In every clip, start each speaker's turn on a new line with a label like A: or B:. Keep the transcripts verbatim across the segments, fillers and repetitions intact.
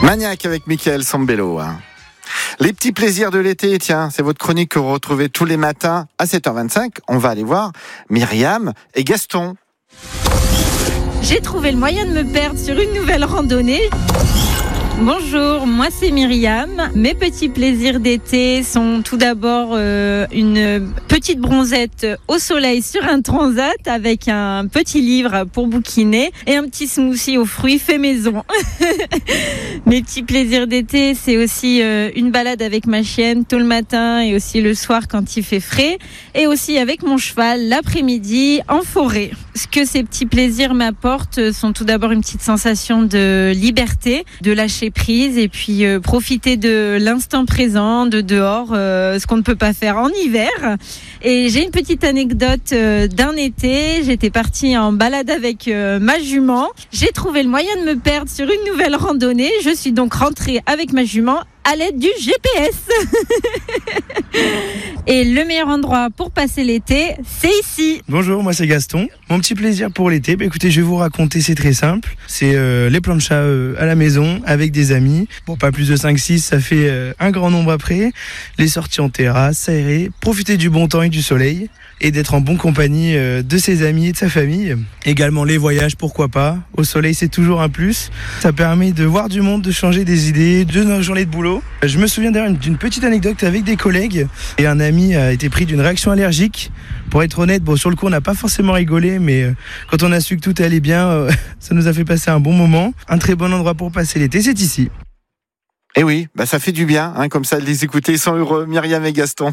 A: Maniaque avec Mickaël Sambello. Hein. Les petits plaisirs de l'été, tiens, c'est votre chronique que vous retrouvez tous les matins à sept heures vingt-cinq. On va aller voir Myriam et Gaston.
B: J'ai trouvé le moyen de me perdre sur une nouvelle randonnée. Bonjour, moi c'est Myriam. Mes petits plaisirs d'été sont tout d'abord euh, une petite bronzette au soleil sur un transat avec un petit livre pour bouquiner et un petit smoothie aux fruits fait maison. Mes petits plaisirs d'été, c'est aussi euh, une balade avec ma chienne tôt le matin et aussi le soir quand il fait frais, et aussi avec mon cheval l'après-midi en forêt. Ce que ces petits plaisirs m'apportent sont tout d'abord une petite sensation de liberté, de lâcher prise et puis euh, profiter de l'instant présent, de dehors, euh, ce qu'on ne peut pas faire en hiver. Et j'ai une petite anecdote euh, d'un été. J'étais partie en balade avec euh, ma jument. J'ai trouvé le moyen de me perdre sur une nouvelle randonnée. Je suis donc rentrée avec ma jument à l'aide du G P S. Et le meilleur endroit pour passer l'été, c'est ici.
C: Bonjour, moi c'est Gaston. Mon petit plaisir pour l'été, bah écoutez, je vais vous raconter, c'est très simple. C'est euh, les plans de chat euh, à la maison, avec des amis. Bon, pas plus de cinq six, ça fait euh, un grand nombre après. Les sorties en terrasse, s'aérer, profiter du bon temps et du soleil, et d'être en bonne compagnie euh, de ses amis et de sa famille. Également les voyages, pourquoi pas. Au soleil, c'est toujours un plus. Ça permet de voir du monde, de changer des idées, de nos journées de boulot. Je me souviens d'ailleurs d'une petite anecdote avec des collègues. Et un ami a été pris d'une réaction allergique. Pour être honnête, bon, sur le coup, on n'a pas forcément rigolé, mais euh, quand on a su que tout allait bien, euh, ça nous a fait passer un bon moment. Un très bon endroit pour passer l'été, c'est ici.
A: Et oui, bah ça fait du bien, hein, comme ça, de les écouter, ils sont heureux, Myriam et Gaston.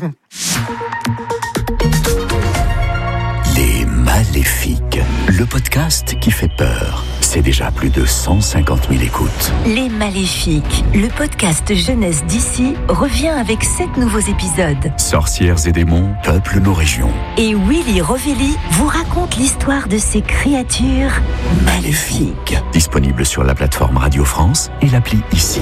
D: Les Maléfiques, le podcast qui fait peur. C'est déjà plus de cent cinquante mille écoutes.
E: Les Maléfiques, le podcast jeunesse d'ici, revient avec sept nouveaux épisodes.
D: Sorcières et démons peuplent nos régions.
E: Et Willy Rovelli vous raconte l'histoire de ces créatures maléfiques.
D: Disponible sur la plateforme Radio France et l'appli Ici.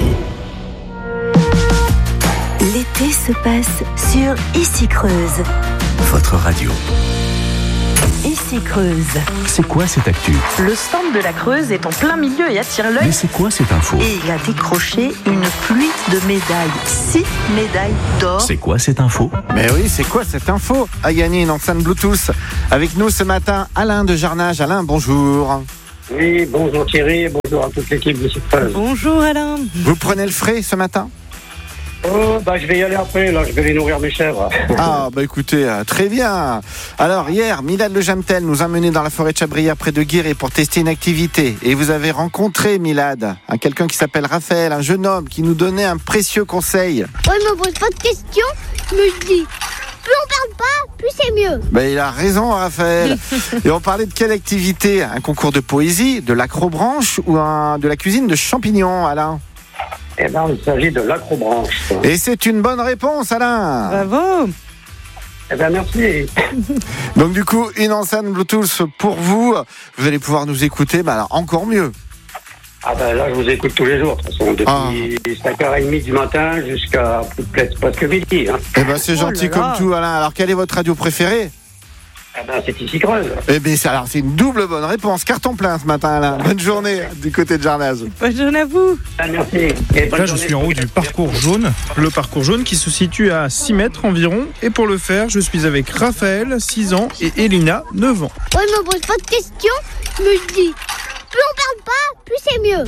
E: L'été se passe sur Ici Creuse.
D: Votre radio.
E: Ici Creuse.
D: C'est quoi cette actu?
F: Le stand de la Creuse est en plein milieu et attire l'œil.
D: Mais c'est quoi cette info?
F: Et il a décroché une pluie de médailles. Six médailles d'or.
D: C'est quoi cette info?
A: Mais oui, c'est quoi cette info? A gagné une enceinte Bluetooth. Avec nous ce matin, Alain de Jarnage. Alain, bonjour.
G: Oui, bonjour Thierry, bonjour à toute l'équipe de Cyprès.
B: Bonjour Alain.
A: Vous prenez le frais ce matin?
G: Oh, bah, je vais y aller après, là, je vais aller nourrir mes chèvres.
A: Ah, bah écoutez, euh, très bien. Alors, hier, Milad Le Jamtel nous a menés dans la forêt de Chabrière près de Guéret pour tester une activité. Et vous avez rencontré, Milad, un quelqu'un qui s'appelle Raphaël, un jeune homme qui nous donnait un précieux conseil.
H: Ouais, il me pose pas de questions, je me dis, plus on parle pas, plus c'est mieux.
A: Bah, il a raison, Raphaël. Et on parlait de quelle activité? Un concours de poésie, de l'acrobranche ou un, de la cuisine de champignons, Alain?
G: Eh ben, il s'agit de l'acrobranche.
A: Et c'est une bonne réponse, Alain.
B: Bravo.
G: Eh ben, merci.
A: Donc du coup, une enceinte Bluetooth pour vous. Vous allez pouvoir nous écouter, bah alors encore mieux.
G: Ah ben là, je vous écoute tous les jours, de toute façon, depuis
A: Ah.
G: cinq heures trente du matin jusqu'à presque midi. Hein.
A: Eh ben c'est gentil
B: là là.
A: comme tout, Alain. Alors quelle est votre radio préférée?
G: Eh ben, c'est ici Creuse.
A: Eh bien, c'est, alors, c'est une double bonne réponse. Carton plein ce matin, Alain. Bonne journée du côté de Jarnage.
B: Bonne journée à vous.
G: Ah, merci. Et bonne
I: Là, je
G: journée.
I: suis en haut du parcours jaune. Le parcours jaune qui se situe à six mètres environ. Et pour le faire, je suis avec Raphaël, six ans, et Elina, neuf ans.
H: Ouais, il me pose pas de questions, je me dis, plus on parle pas, plus c'est mieux.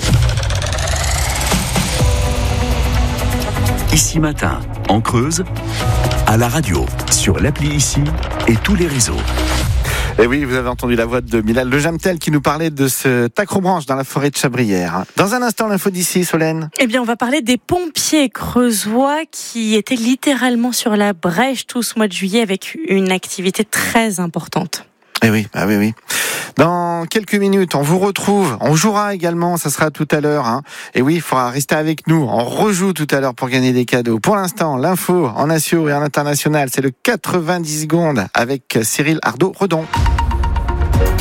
D: Ici matin, en Creuse, à la radio, sur l'appli Ici et tous les réseaux.
A: Et oui, vous avez entendu la voix de Milad Le Jamtel qui nous parlait de ce acrobranche dans la forêt de Chabrière. Dans un instant, l'info d'ici, Solène.
J: Eh bien, on va parler des pompiers creusois qui étaient littéralement sur la brèche tout ce mois de juillet avec une activité très importante.
A: Eh oui, ah oui, oui. Dans quelques minutes, on vous retrouve. On jouera également, ça sera tout à l'heure. Hein. Et oui, il faudra rester avec nous. On rejoue tout à l'heure pour gagner des cadeaux. Pour l'instant, l'info en nation et en international, c'est le quatre-vingt-dix secondes avec Cyril Ardo-Redon.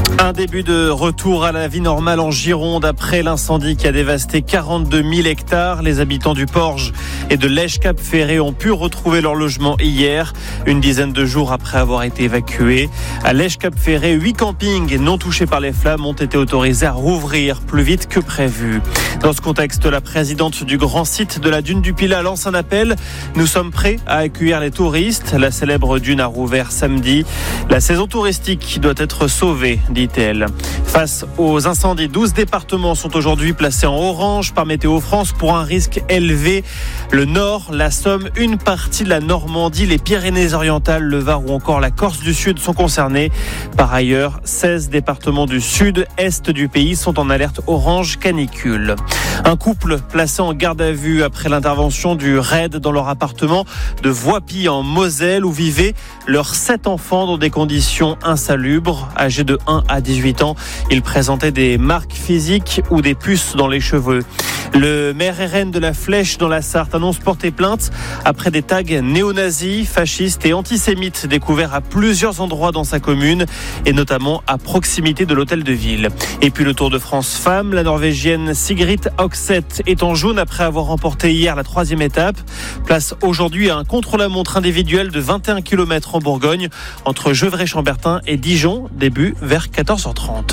K: Un début de retour à la vie normale en Gironde après l'incendie qui a dévasté quarante-deux mille hectares. Les habitants du Porge et de Lège-Cap-Ferré ont pu retrouver leur logement hier, une dizaine de jours après avoir été évacués. À Lège-Cap-Ferré, huit campings non touchés par les flammes ont été autorisés à rouvrir plus vite que prévu. Dans ce contexte, la présidente du grand site de la dune du Pilat lance un appel. Nous sommes prêts à accueillir les touristes. La célèbre dune a rouvert samedi. La saison touristique doit être sauvée, dit-elle. Face aux incendies, douze départements sont aujourd'hui placés en orange par Météo France pour un risque élevé. Le Nord, la Somme, une partie de la Normandie, les Pyrénées-Orientales, le Var ou encore la Corse du Sud sont concernés. Par ailleurs, seize départements du sud-est du pays sont en alerte orange canicule. Un couple placé en garde à vue après l'intervention du raid dans leur appartement de Voipy en Moselle où vivaient leurs sept enfants dans des conditions insalubres. Âgés de un à dix-huit ans, ils présentaient des marques physiques ou des puces dans les cheveux. Le maire R N de la Flèche dans la Sarthe annonce porter plainte après des tags néo-nazis, fascistes et antisémites découverts à plusieurs endroits dans sa commune et notamment à proximité de l'hôtel de ville. Et puis le Tour de France femmes, la Norvégienne Sigrid Oxeth est en jaune après avoir remporté hier la troisième étape. Place aujourd'hui à un contre-la-montre individuel de vingt et un kilomètres en Bourgogne entre Gevrey-Chambertin et Dijon, début vers quatorze heures trente.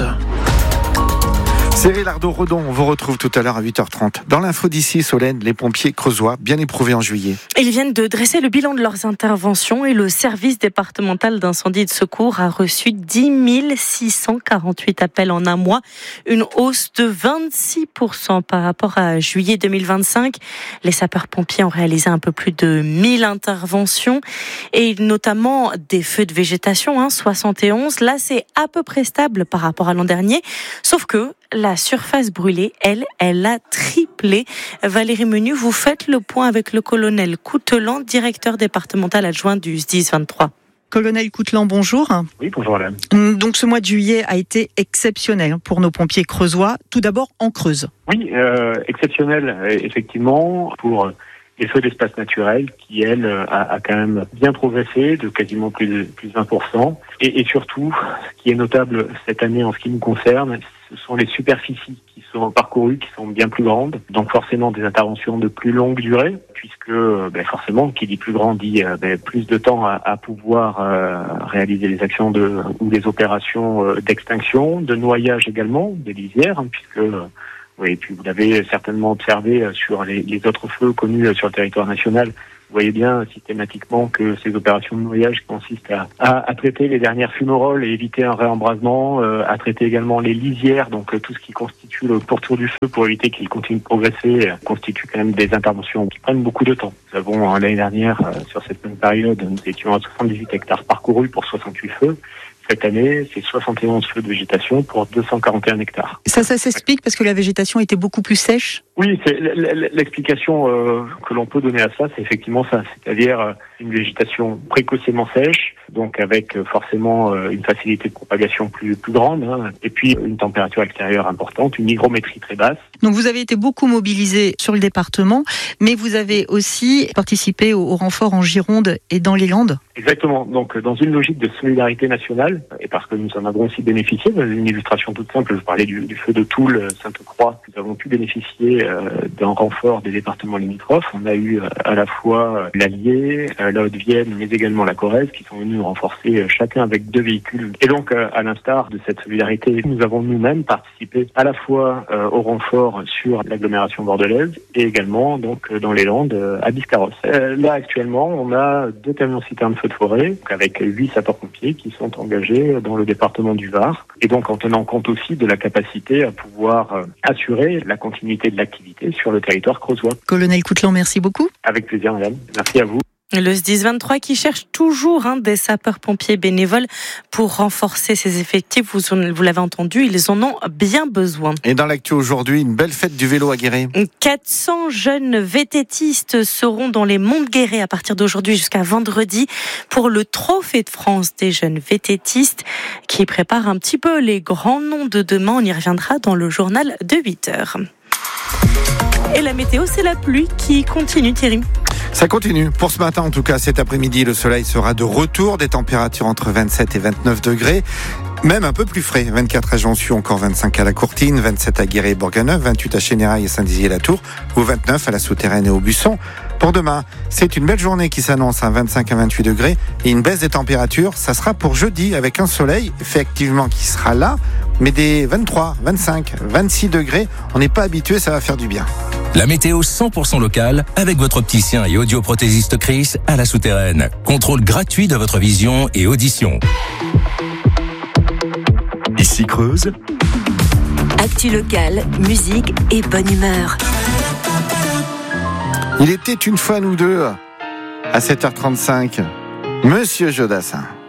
A: Cyril Ardo-Redon, on vous retrouve tout à l'heure à huit heures trente. Dans l'info d'ici, Solène, les pompiers creusois, bien éprouvés en juillet.
J: Ils viennent de dresser le bilan de leurs interventions et le service départemental d'incendie et de secours a reçu dix mille six cent quarante-huit appels en un mois, une hausse de vingt-six pour cent par rapport à juillet deux mille vingt-cinq. Les sapeurs-pompiers ont réalisé un peu plus de mille interventions et notamment des feux de végétation, hein, soixante et onze. Là, c'est à peu près stable par rapport à l'an dernier, sauf que la surface brûlée, elle, elle a triplé. Valérie Menu, vous faites le point avec le colonel Coutelan, directeur départemental adjoint du S D I S vingt-trois.
L: Colonel Coutelan, bonjour.
G: Oui, bonjour madame.
L: Donc ce mois de juillet a été exceptionnel pour nos pompiers creusois. Tout d'abord en Creuse.
G: Oui, euh, exceptionnel effectivement pour les feux d'espace naturel qui, elle, a, a quand même bien progressé de quasiment plus de plus de vingt pour cent. Et, et surtout, ce qui est notable cette année en ce qui nous concerne, ce sont les superficies qui sont parcourues, qui sont bien plus grandes. Donc forcément des interventions de plus longue durée, puisque ben, forcément, qui dit plus grand dit ben, plus de temps à, à pouvoir euh, réaliser les actions de ou les opérations euh, d'extinction, de noyage également, des lisières, hein, puisque euh, oui, et puis vous l'avez certainement observé sur les, les autres feux connus sur le territoire national. Vous voyez bien systématiquement que ces opérations de noyage consistent à, à, à traiter les dernières fumerolles et éviter un réembrasement, euh, à traiter également les lisières, donc euh, tout ce qui constitue le pourtour du feu pour éviter qu'il continue de progresser, euh, constitue quand même des interventions qui prennent beaucoup de temps. Nous avons euh, l'année dernière, euh, sur cette même période, nous étions à soixante-dix-huit hectares parcourus pour soixante-huit feux. Cette année, c'est soixante et onze feux de végétation pour deux cent quarante et un hectares.
L: Ça, ça s'explique parce que la végétation était beaucoup plus sèche ?
G: Oui, c'est l'explication euh, que l'on peut donner à ça, c'est effectivement ça, c'est-à-dire euh, une végétation précocement sèche, donc avec euh, forcément euh, une facilité de propagation plus plus grande, hein, et puis une température extérieure importante, une hygrométrie très basse.
L: Donc vous avez été beaucoup mobilisé sur le département, mais vous avez aussi participé au, au renfort en Gironde et dans les Landes.
G: Exactement, donc dans une logique de solidarité nationale, et parce que nous en avons aussi bénéficié, dans une illustration toute simple, je parlais du, du feu de Toul, Sainte-Croix, nous avons pu bénéficier euh, d'un renfort des départements limitrophes. On a eu euh, à la fois euh, l'Allier, euh, la Haute-Vienne, mais également la Corrèze, qui sont venus nous renforcer euh, chacun avec deux véhicules. Et donc, euh, à l'instar de cette solidarité, nous avons nous-mêmes participé à la fois euh, au renfort sur l'agglomération bordelaise et également donc euh, dans les Landes euh, à Biscarrosse. Euh, là, actuellement, on a deux camions citernes feux de forêt, donc avec huit sapeurs-pompiers qui sont engagés dans le département du Var. Et donc, en tenant compte aussi de la capacité à pouvoir euh, assurer la continuité de l'activité sur le territoire creusois.
L: Colonel Coutelan, merci beaucoup.
G: Avec plaisir, madame. Merci à vous.
J: Le S D I S vingt-trois qui cherche toujours hein, des sapeurs-pompiers bénévoles pour renforcer ses effectifs. Vous, vous l'avez entendu, ils en ont bien besoin.
A: Et dans l'actu aujourd'hui, une belle fête du vélo à Guéret.
J: quatre cents jeunes vététistes seront dans les monts de Guéret à partir d'aujourd'hui jusqu'à vendredi pour le Trophée de France des jeunes vététistes qui prépare un petit peu les grands noms de demain. On y reviendra dans le journal de huit heures. Et la météo, c'est la pluie qui continue, Thierry.
A: Ça continue. Pour ce matin, en tout cas, cet après-midi, le soleil sera de retour, des températures entre vingt-sept et vingt-neuf degrés. Même un peu plus frais. vingt-quatre à Jonction, encore vingt-cinq à la Courtine, vingt-sept à Guéret et Bourganeuf, vingt-huit à Chénérail et Saint-Dizier-la-Tour, ou vingt-neuf à la Souterraine et au Busson. Pour demain, c'est une belle journée qui s'annonce à vingt-cinq à vingt-huit degrés et une baisse des températures. Ça sera pour jeudi avec un soleil, effectivement, qui sera là, mais des vingt-trois, vingt-cinq, vingt-six degrés. On n'est pas habitué, ça va faire du bien.
M: La météo cent pour cent locale avec votre opticien et audioprothésiste Chris à la Souterraine. Contrôle gratuit de votre vision et audition.
D: Ici Creuse.
E: Actu locale, musique et bonne humeur.
A: Il était une fois nous deux à sept heures trente-cinq. Monsieur Jodassin.